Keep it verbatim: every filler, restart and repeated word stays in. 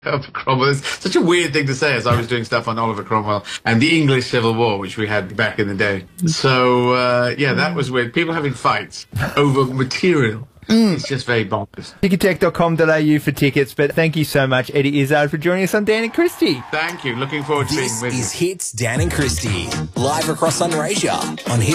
Oliver Cromwell. It's such a weird thing to say, as I was doing stuff on Oliver Cromwell and the English Civil War, which we had back in the day. So, uh, yeah, that was weird. People having fights over material. Mm. It's just very bonkers. Ticketek dot com dot a u for tickets, but thank you so much, Eddie Izzard, for joining us on Dan and Christie. Thank you. Looking forward to this being with you. This is Hits Dan and Christie, live across Sunraysia on Hits.